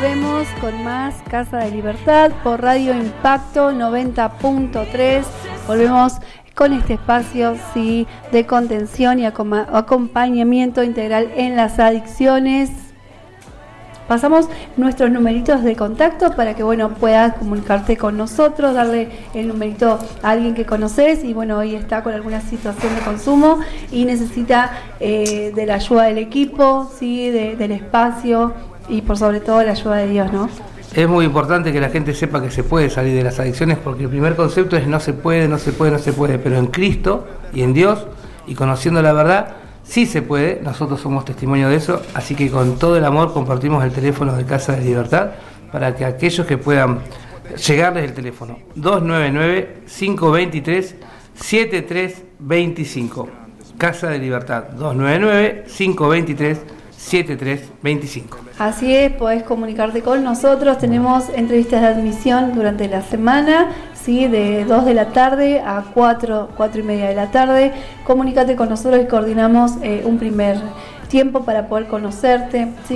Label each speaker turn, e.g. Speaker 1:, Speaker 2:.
Speaker 1: volvemos con más Casa de Libertad por Radio Impacto 90.3. Volvemos con este espacio, sí, de contención y acompañamiento integral en las adicciones. Pasamos nuestros numeritos de contacto para que, bueno, puedas comunicarte con nosotros, darle el numerito a alguien que conoces y, bueno, hoy está con alguna situación de consumo y necesita de la ayuda del equipo, sí, del espacio y por sobre todo la ayuda de Dios, ¿no?
Speaker 2: Es muy importante que la gente sepa que se puede salir de las adicciones, porque el primer concepto es no se puede, pero en Cristo y en Dios y conociendo la verdad, sí se puede. Nosotros somos testimonio de eso, así que con todo el amor compartimos el teléfono de Casa de Libertad para que aquellos que puedan llegarles el teléfono 299-523-7325. Casa de Libertad 299-523-7325.
Speaker 1: Así es, podés comunicarte con nosotros. Tenemos entrevistas de admisión durante la semana, ¿sí? De 2 de la tarde a 4 y media de la tarde. Comunícate con nosotros y coordinamos un primer tiempo para poder conocerte, ¿sí?